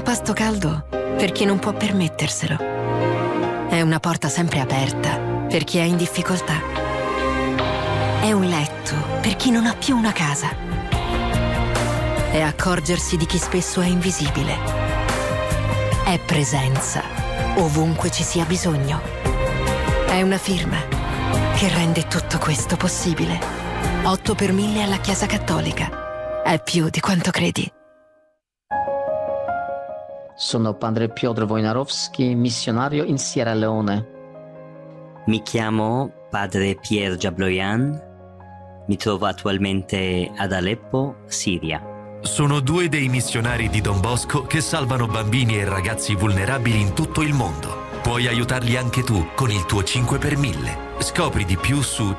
pasto caldo per chi non può permetterselo. È una porta sempre aperta per chi è in difficoltà. È un letto per chi non ha più una casa. È accorgersi di chi spesso è invisibile. È presenza ovunque ci sia bisogno. È una firma che rende tutto questo possibile. 8 per 1000 alla Chiesa Cattolica. È più di quanto credi. Sono padre Piotr Wojnarowski, missionario in Sierra Leone. Mi chiamo padre Pierre Jabloyan, mi trovo attualmente ad Aleppo, Siria. Sono 2 dei missionari di Don Bosco che salvano bambini e ragazzi vulnerabili in tutto il mondo. Puoi aiutarli anche tu con il tuo 5 per 1000. Scopri di più su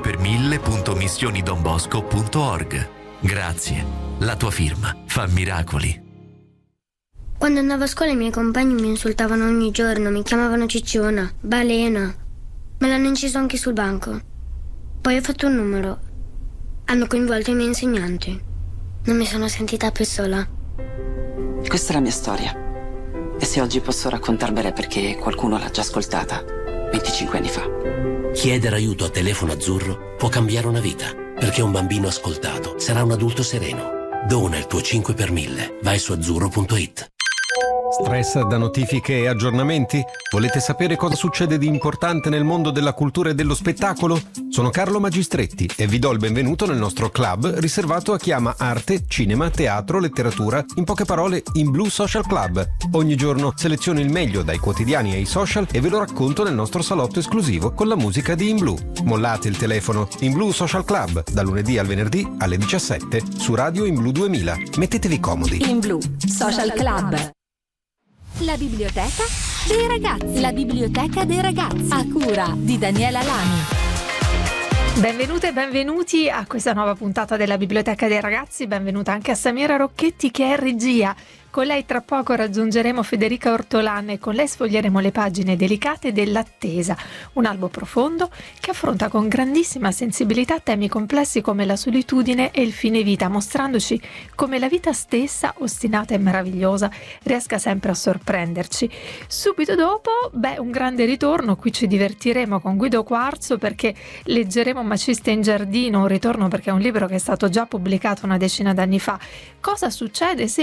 5per1000.missionidonbosco.org. Grazie, la tua firma fa miracoli. Quando andavo a scuola i miei compagni mi insultavano ogni giorno, mi chiamavano cicciona, balena. Me l'hanno inciso anche sul banco. Poi ho fatto un numero. Hanno coinvolto i miei insegnanti. Non mi sono sentita più sola. Questa è la mia storia. E se oggi posso raccontarvela è perché qualcuno l'ha già ascoltata 25 anni fa. Chiedere aiuto a Telefono Azzurro può cambiare una vita, perché un bambino ascoltato sarà un adulto sereno. Dona il tuo 5 per 1000. Vai su azzurro.it. Stress da notifiche e aggiornamenti? Volete sapere cosa succede di importante nel mondo della cultura e dello spettacolo? Sono Carlo Magistretti e vi do il benvenuto nel nostro club riservato a chi ama arte, cinema, teatro, letteratura, in poche parole In Blue Social Club. Ogni giorno seleziono il meglio dai quotidiani ai social e ve lo racconto nel nostro salotto esclusivo con la musica di In Blue. Mollate il telefono. In Blue Social Club, da lunedì al venerdì alle 17 su Radio In Blue 2000. Mettetevi comodi. In Blue Social Club. La biblioteca dei ragazzi. La biblioteca dei ragazzi. A cura di Daniela Lani. Benvenute e benvenuti a questa nuova puntata della Biblioteca dei Ragazzi. Benvenuta anche a Samira Rocchetti che è regia. Con lei tra poco raggiungeremo Federica Ortolan e con lei sfoglieremo le pagine delicate dell'Attesa, un albo profondo che affronta con grandissima sensibilità temi complessi come la solitudine e il fine vita, mostrandoci come la vita stessa, ostinata e meravigliosa, riesca sempre a sorprenderci. Subito dopo, un grande ritorno, qui ci divertiremo con Guido Quarzo perché leggeremo Maciste in giardino, un ritorno perché è un libro che è stato già pubblicato una decina d'anni fa. Cosa succede se